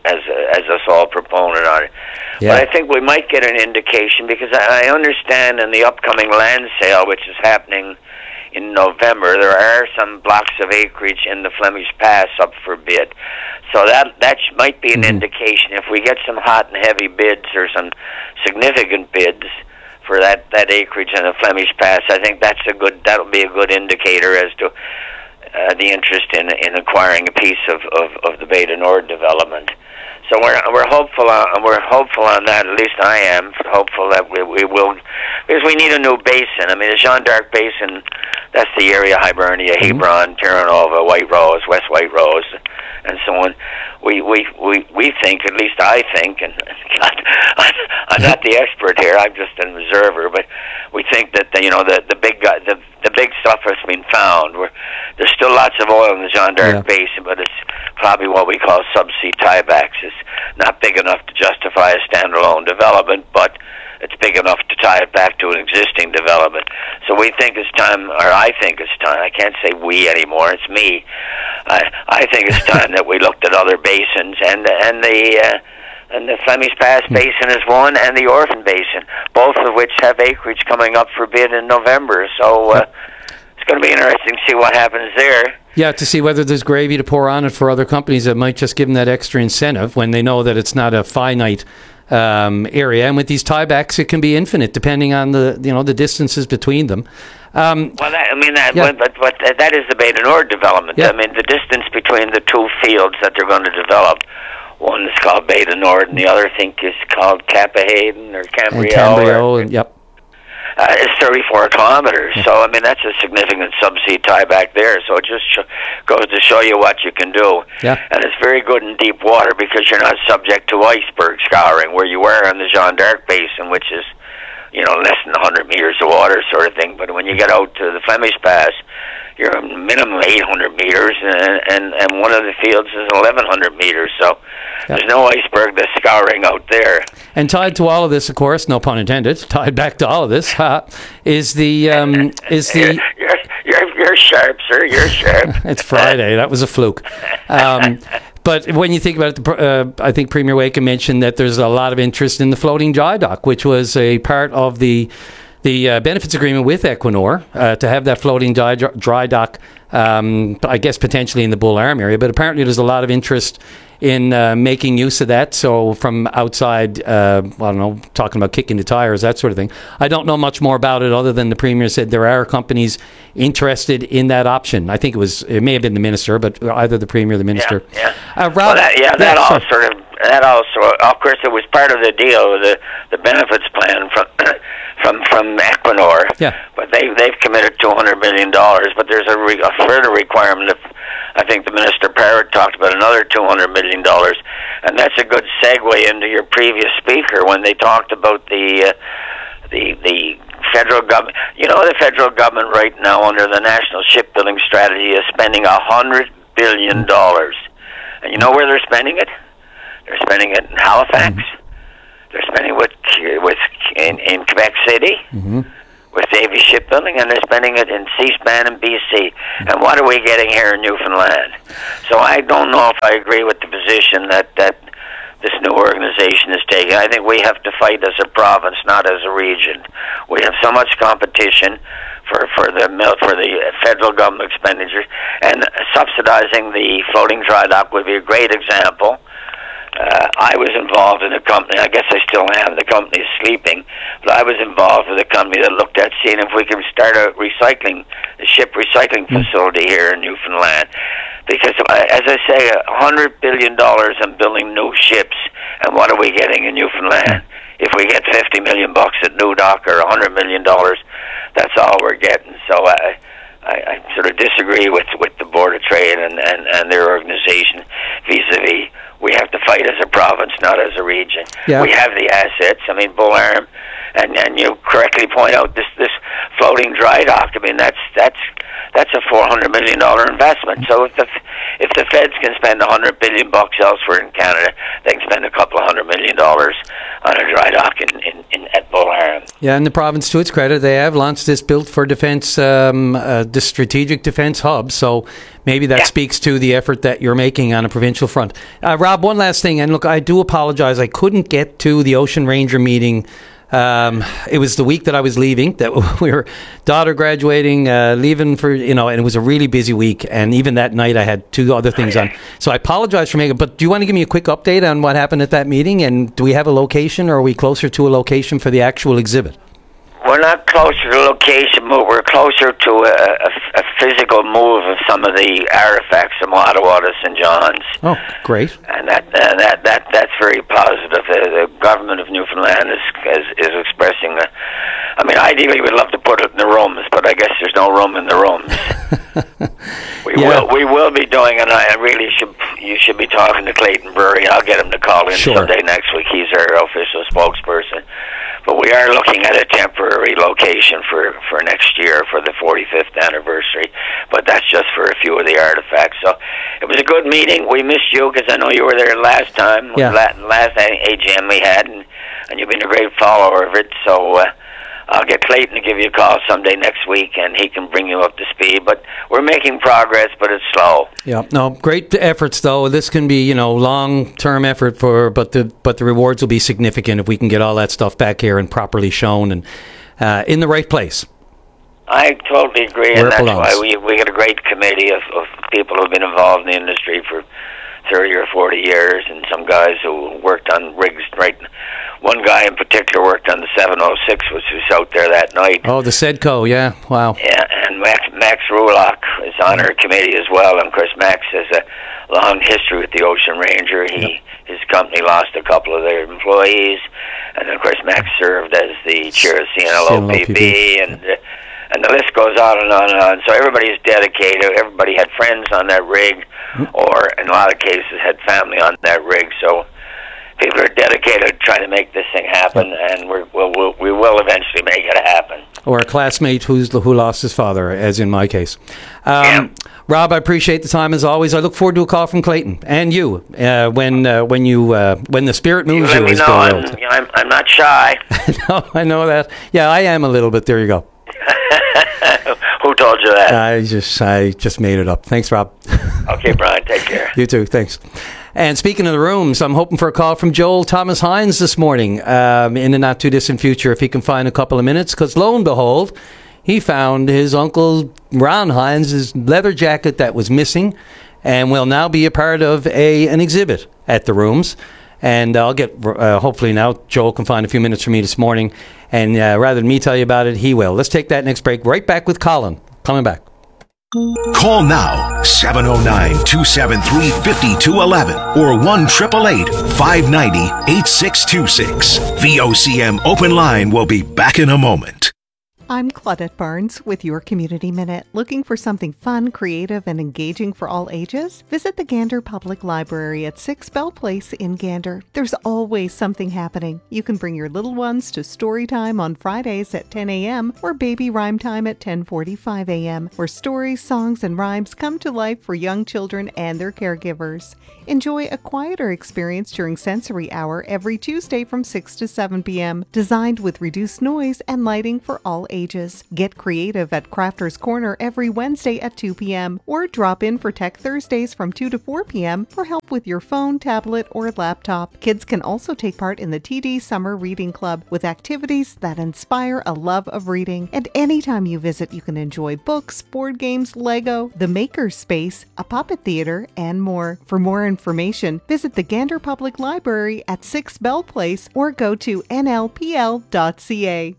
a sole proponent on it. Yeah. But I think we might get an indication, because I understand in the upcoming land sale, which is happening in November, there are some blocks of acreage in the Flemish Pass up for bid. So that might be an indication. If we get some hot and heavy bids or some significant bids for that acreage in the Flemish Pass, I think that'll be a good indicator as to the interest in acquiring a piece of the Beta Nord development. So we're hopeful on that. At least I am hopeful that we will, because we need a new basin. I mean, the Jeanne d'Arc Basin, that's the area: Hibernia, Hebron, Terra Nova, White Rose, West White Rose, and so on. We think, at least I think, and I'm not the expert here. I'm just an observer, but we think that the big stuff has been found. There's still lots of oil in the Jeanne d'Arc Basin, but it's probably what we call subsea tiebacks. It's not big enough to justify a standalone development, but it's big enough to tie it back to an existing development. So we think it's time, or I think it's time. I can't say we anymore. It's me. I think it's time that we looked at other basins, and the Flemish Pass Basin is one, and the Orphan Basin, both of which have acreage coming up for bid in November. So it's going to be interesting to see what happens there. Yeah, to see whether there's gravy to pour on it for other companies that might just give them that extra incentive when they know that it's not a finite area. And with these tiebacks, it can be infinite depending on the distances between them. But that is the Beta Nord development. Yeah. I mean, the distance between the two fields that they're going to develop, one is called Beta Nord, and the other, I think, is called Kappa Hayden or Cambrio. Yep. It's 34 kilometers, so I mean that's a significant subsea tieback there. So it just goes to show you what you can do. Yeah. And it's very good in deep water because you're not subject to iceberg scouring, where you were in the Jeanne d'Arc Basin, which is less than 100 meters of water sort of thing. But when you get out to the Flemish Pass, you're a minimum 800 meters, and one of the fields is 1,100 meters. So there's no iceberg that's scouring out there. And tied to all of this, of course, no pun intended, tied back to all of this, is the you're sharp, sir. You're sharp. It's Friday. That was a fluke. But when you think about it, I think Premier Wakem mentioned that there's a lot of interest in the floating dry dock, which was a part of the benefits agreement with Equinor to have that floating dry dock, I guess potentially in the Bull Arm area. But apparently there's a lot of interest in making use of that. So from outside, I don't know, talking about kicking the tires, that sort of thing. I don't know much more about it other than the Premier said there are companies interested in that option. I think it may have been the Minister, but either the Premier or the Minister. Yeah. Rob, well, that also, of course, it was part of the deal, the benefits plan from Equinor. Yeah. But they've committed $200 million, but there's a further requirement. I think the Minister Parrott talked about another $200 million, and that's a good segue into your previous speaker when they talked about the federal government. You know, the federal government right now under the National Shipbuilding Strategy is spending $100 billion. And you know where they're spending it? They're spending it in Halifax. They're spending it in Quebec City with Davy Shipbuilding, and they're spending it in Seaspan in BC. And what are we getting here in Newfoundland? So I don't know if I agree with the position that this new organization is taking. I think we have to fight as a province, not as a region. We have so much competition for the federal government expenditures, and subsidizing the floating dry dock would be a great example. I was involved in a company, I guess I still am, the company is sleeping, but I was involved with a company that looked at seeing if we could start a ship recycling facility here in Newfoundland. Because, as I say, $100 billion in building new ships, and what are we getting in Newfoundland? If we get $50 million at New Dock or $100 million, that's all we're getting. So I sort of disagree with the Board of Trade and their organization vis-a-vis. We have to fight as a province, not as a region. Yeah. We have the assets. I mean, Bull Arm, and you correctly point out this floating dry dock. I mean, that's a $400 million investment. So if the feds can spend $100 billion elsewhere in Canada, they can spend a couple of $100 million on a dry dock at Bull Arm. Yeah, and the province, to its credit, they have launched this Built for Defence, the strategic defence hub. So maybe that speaks to the effort that you're making on a provincial front. Rob, one last thing, and look, I do apologize. I couldn't get to the Ocean Ranger meeting. It was the week that I was leaving, that we were daughter graduating, leaving for, and it was a really busy week. And even that night I had two other things on. So I apologize for making it. But do you want to give me a quick update on what happened at that meeting? And do we have a location, or are we closer to a location for the actual exhibit? We're not closer to location, but we're closer to a physical move of some of the artifacts from Ottawa to St. John's. Oh, great! And that's very positive. The government of Newfoundland is expressing. I mean, ideally, we'd love to put it in the rooms, but I guess there's no room in the rooms. We will be doing, and you should be talking to Clayton Brewery. I'll get him to call in someday next week. He's our official spokesperson. But we are looking at a temporary location for next year for the 45th anniversary. But that's just for a few of the artifacts. So it was a good meeting. We missed you because I know you were there last time, last AGM we had, and you've been a great follower of it. So I'll get Clayton to give you a call someday next week, and he can bring you up to speed. But we're making progress, but it's slow. Yeah, no, great efforts though. This can be, long-term effort but the rewards will be significant if we can get all that stuff back here and properly shown and in the right place. I totally agree, and that's why we got a great committee of people who've been involved in the industry for 30 or 40 years, and some guys who worked on rigs. Right, one guy in particular worked on the 706, which was out there that night. Oh, the Sedco, yeah, wow. Yeah, and Max Rulock is on our committee as well. And of course, Max has a long history with the Ocean Ranger. His company lost a couple of their employees, and of course, Max served as the chair of CNLOPB, and the list goes on and on and on. So everybody's dedicated. Everybody had friends on that rig, or in a lot of cases had family on that rig. So people are dedicated to trying to make this thing happen, and we will eventually make it happen. Or a classmate who lost his father, as in my case. Rob, I appreciate the time as always. I look forward to a call from Clayton and you when the spirit moves you. I'm not shy. No, I know that. Yeah, I am a little bit. There you go. Who told you that? I just made it up. Thanks, Rob. Okay, Brian, take care. You too, thanks. And speaking of the rooms, I'm hoping for a call from Joel Thomas Hines this morning in the not-too-distant future, if he can find a couple of minutes, because lo and behold, he found his Uncle Ron Hines' leather jacket that was missing and will now be a part of an exhibit at the rooms. And I'll get, hopefully now, Joel can find a few minutes for me this morning. And rather than me tell you about it, he will. Let's take that next break. Right back with Colin. Coming back. Call now, 709-273-5211 or 1-888-590-8626. VOCM Open Line will be back in a moment. I'm Claudette Barnes with your Community Minute. Looking for something fun, creative, and engaging for all ages? Visit the Gander Public Library at 6 Bell Place in Gander. There's always something happening. You can bring your little ones to story time on Fridays at 10 a.m. or baby rhyme time at 10:45 a.m., where stories, songs, and rhymes come to life for young children and their caregivers. Enjoy a quieter experience during Sensory Hour every Tuesday from 6 to 7 p.m., designed with reduced noise and lighting for all ages. Get creative at Crafter's Corner every Wednesday at 2 p.m. or drop in for Tech Thursdays from 2 to 4 p.m. for help with your phone, tablet, or laptop. Kids can also take part in the TD Summer Reading Club with activities that inspire a love of reading. And anytime you visit, you can enjoy books, board games, Lego, the Maker Space, a puppet theater, and more. For more information, visit the Gander Public Library at 6 Bell Place or go to nlpl.ca.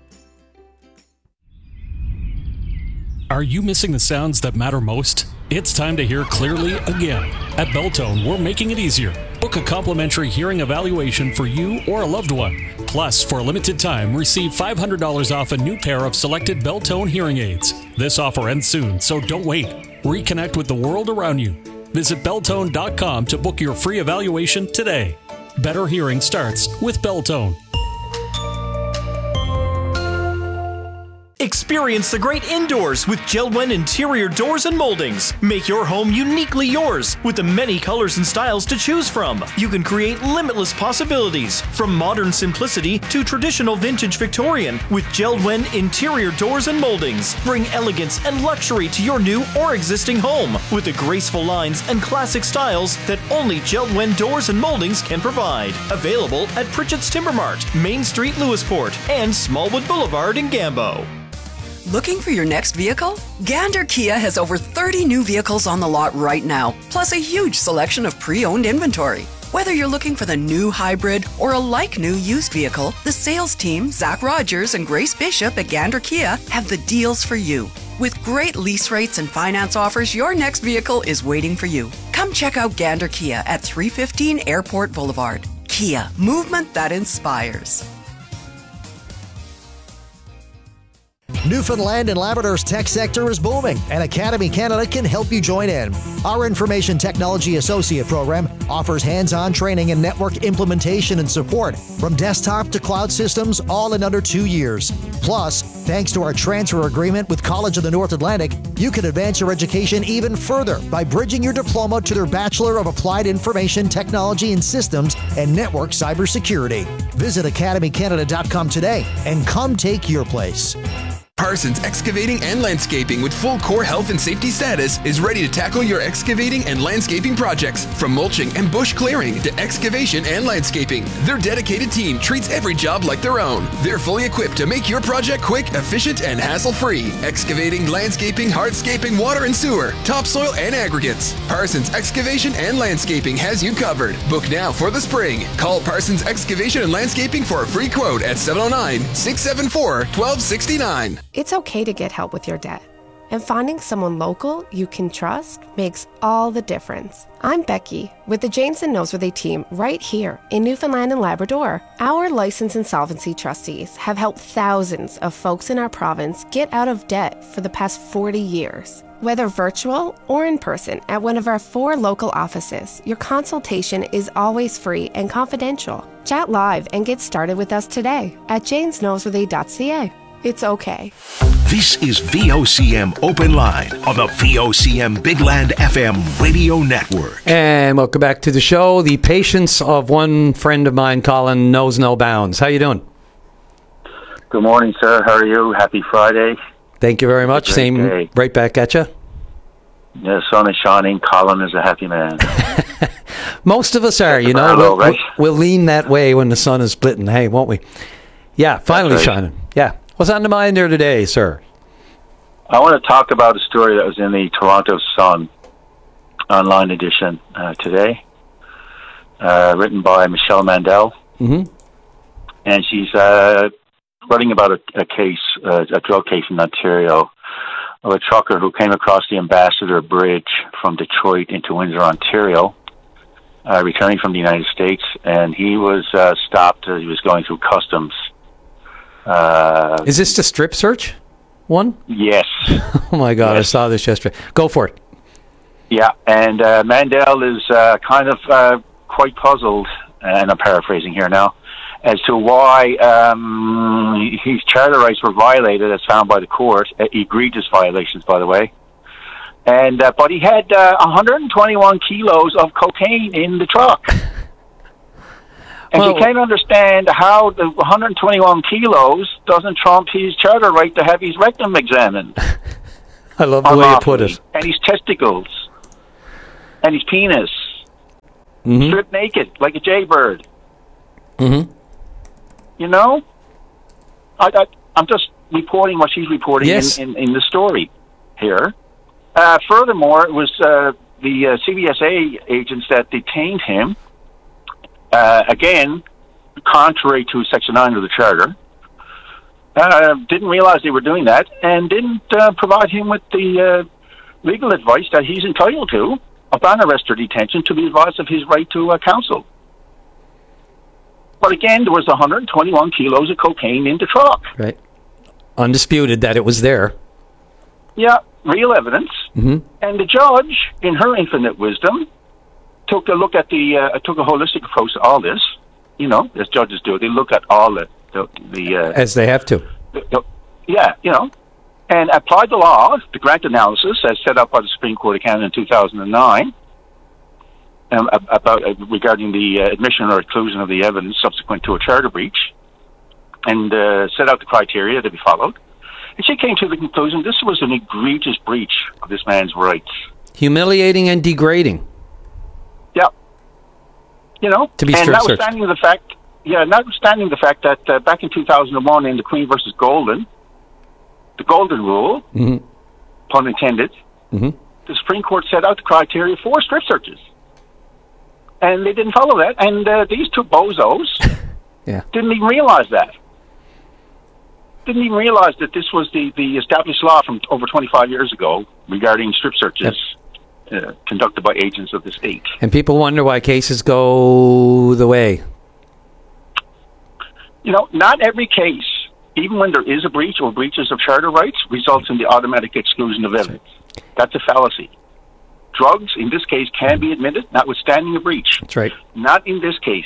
Are you missing the sounds that matter most? It's time to hear clearly again. At Beltone, we're making it easier. Book a complimentary hearing evaluation for you or a loved one. Plus, for a limited time, receive $500 off a new pair of selected Beltone hearing aids. This offer ends soon, so don't wait. Reconnect with the world around you. Visit Beltone.com to book your free evaluation today. Better hearing starts with Beltone. Experience the great indoors with JELD-WEN interior doors and moldings. Make your home uniquely yours with the many colors and styles to choose from. You can create limitless possibilities from modern simplicity to traditional vintage Victorian with JELD-WEN interior doors and moldings. Bring elegance and luxury to your new or existing home with the graceful lines and classic styles that only JELD-WEN doors and moldings can provide. Available at Pritchett's Timber Mart, Main Street, Lewisport, and Smallwood Boulevard in Gambo. Looking for your next vehicle? Gander Kia has over 30 new vehicles on the lot right now, plus a huge selection of pre-owned inventory. Whether you're looking for the new hybrid or a like-new used vehicle, the sales team, Zach Rogers and Grace Bishop at Gander Kia, have the deals for you. With great lease rates and finance offers, your next vehicle is waiting for you. Come check out Gander Kia at 315 Airport Boulevard. Kia, movement that inspires. Newfoundland and Labrador's tech sector is booming, and Academy Canada can help you join in. Our Information Technology Associate program offers hands-on training in network implementation and support, from desktop to cloud systems, all in under 2 years. Plus, thanks to our transfer agreement with College of the North Atlantic, you can advance your education even further by bridging your diploma to their Bachelor of Applied Information Technology and Systems and Network Cybersecurity. Visit academycanada.com today and come take your place. Parsons Excavating and Landscaping with full core health and safety status is ready to tackle your excavating and landscaping projects. From mulching and bush clearing to excavation and landscaping, their dedicated team treats every job like their own. They're fully equipped to make your project quick, efficient, and hassle-free. Excavating, landscaping, hardscaping, water and sewer, topsoil, and aggregates. Parsons Excavation and Landscaping has you covered. Book now for the spring. Call Parsons Excavation and Landscaping for a free quote at 709-674-1269. It's okay to get help with your debt, and finding someone local you can trust makes all the difference. I'm Becky with the James and Noseworthy team right here in Newfoundland and Labrador. Our licensed insolvency trustees have helped thousands of folks in our province get out of debt for the past 40 years. Whether virtual or in person at one of our 4 local offices, your consultation is always free and confidential. Chat live and get started with us today at jamesnoseworthy.ca. It's okay. This is VOCM Open Line on the VOCM Big Land FM radio network. And welcome back to the show. The patience of one friend of mine, Colin, knows no bounds. How you doing? Good morning, sir. How are you? Happy Friday. Thank you very much. Same day. right back at you. The sun is shining. Colin is a happy man. Most of us are, we'll lean that way when the sun is splitting, hey, won't we? Yeah, finally right. shining. Yeah. What's on the mind there today, sir? I want to talk about a story that was in the Toronto Sun online edition today, written by Michelle Mandel. Mm-hmm. And she's writing about a case, a drug case in Ontario, of a trucker who came across the Ambassador Bridge from Detroit into Windsor, Ontario, returning from the United States, and he was stopped as he was going through customs. Is this the strip search one? Yes. Oh my God, yes. I saw this yesterday. Go for it. Yeah, and Mandel is kind of quite puzzled, and I'm paraphrasing here now, as to why his charter rights were violated as found by the court. Egregious violations, by the way. And but he had 121 kilos of cocaine in the truck. And he can't understand how the 121 kilos doesn't trump his charter right to have his rectum examined. I love the way you put it. And his testicles. And his penis. Mm-hmm. Stripped naked, like a jaybird. Mm-hmm. You know? I'm just reporting what she's reporting in the story here. Furthermore, it was the CBSA agents that detained him, again, contrary to Section 9 of the Charter, didn't realize they were doing that, and didn't provide him with the legal advice that he's entitled to upon arrest or detention to be advised of his right to counsel. But again, there was 121 kilos of cocaine in the truck. Right. Undisputed that it was there. Yeah, real evidence. Mm-hmm. And the judge, in her infinite wisdom, took a look at took a holistic approach to all this. You know, as judges do, they look at all the as they have to. Yeah, you know, and applied the law, the Grant analysis, as set up by the Supreme Court of Canada in 2009, about regarding the admission or exclusion of the evidence subsequent to a charter breach, and set out the criteria to be followed. And she came to the conclusion this was an egregious breach of this man's rights. Humiliating and degrading. Yeah. You know, to be and notwithstanding the fact that back in 2001 in the Queen versus Golden, the Golden Rule, mm-hmm. pun intended, mm-hmm. the Supreme Court set out the criteria for strip searches. And they didn't follow that. And these two bozos didn't even realize that. Didn't even realize that this was the established law from over 25 years ago regarding strip searches conducted by agents of the state. And people wonder why cases go the way. You know, not every case, even when there is a breach or breaches of charter rights, results in the automatic exclusion of evidence. That's a fallacy. Drugs, in this case, can be admitted, notwithstanding a breach. That's right. Not in this case.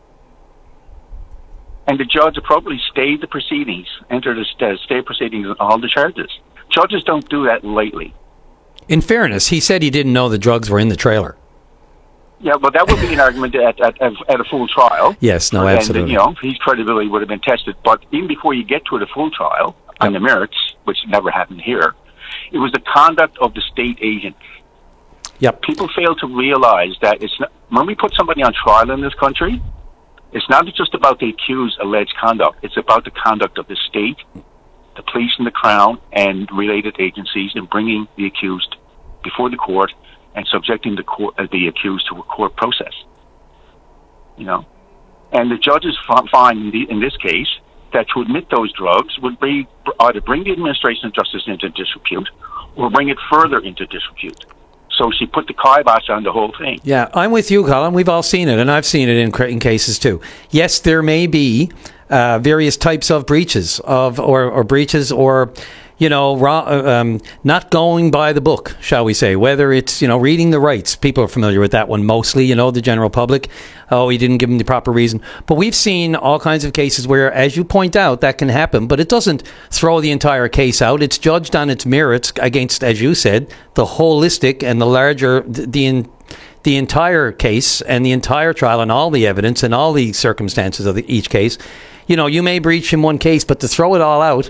And the judge appropriately stayed the proceedings, entered a stay proceedings on all the charges. Judges don't do that lightly. In fairness, he said he didn't know the drugs were in the trailer. Yeah, well, that would be an argument at a full trial. Yes, no, absolutely. And, you know, his credibility would have been tested. But even before you get to the full trial on the merits, which never happened here, it was the conduct of the state agent. Yep. People fail to realize that it's not, when we put somebody on trial in this country, it's not just about the accused's alleged conduct. It's about the conduct of the state, the police and the Crown, and related agencies in bringing the accused before the court and subjecting the accused to a court process. You know, and the judges find in this case that to admit those drugs would be either bring the administration of justice into disrepute or bring it further into disrepute. So she put the kibosh on the whole thing. Yeah, I'm with you, Colin. We've all seen it, and I've seen it in cases too. Yes, there may be various types of breaches or breaches or, you know, not going by the book, shall we say. Whether it's, you know, reading the rights. People are familiar with that one mostly, you know, the general public. Oh, he didn't give them the proper reason. But we've seen all kinds of cases where, as you point out, that can happen. But it doesn't throw the entire case out. It's judged on its merits against, as you said, the holistic and the larger, the entire case and the entire trial and all the evidence and all the circumstances of each case. You know, you may breach in one case, but to throw it all out,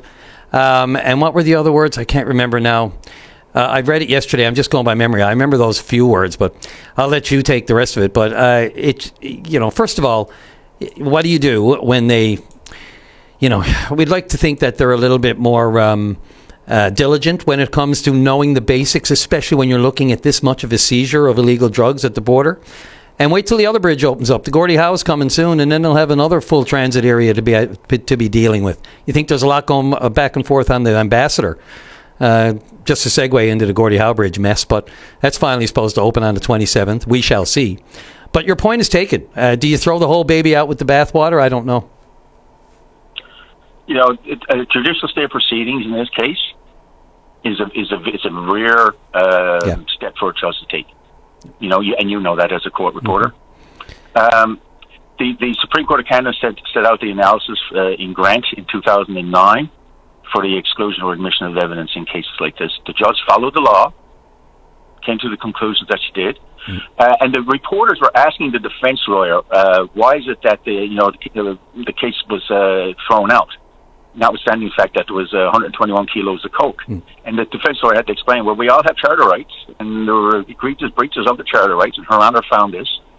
And what were the other words? I can't remember now. I read it yesterday. I'm just going by memory. I remember those few words, but I'll let you take the rest of it. But first of all, what do you do when they, we'd like to think that they're a little bit more diligent when it comes to knowing the basics, especially when you're looking at this much of a seizure of illegal drugs at the border. And wait till the other bridge opens up. The Gordie Howe's coming soon, and then they'll have another full transit area to be dealing with. You think there's a lot going back and forth on the Ambassador? Just a segue into the Gordie Howe Bridge mess, but that's finally supposed to open on the 27th. We shall see. But your point is taken. Do you throw the whole baby out with the bathwater? I don't know. Judicial stay proceedings in this case is a rare step for a judge to take. You know that as a court reporter. Mm-hmm. The Supreme Court of Canada set out the analysis in Grant in 2009 for the exclusion or admission of evidence in cases like this. The judge followed the law, came to the conclusions that she did, and the reporters were asking the defense lawyer, why is it that the case was thrown out, notwithstanding the fact that there was 121 kilos of coke. And the defense lawyer had to explain, well, we all have charter rights, and there were egregious breaches of the charter rights, and Her Honor found this.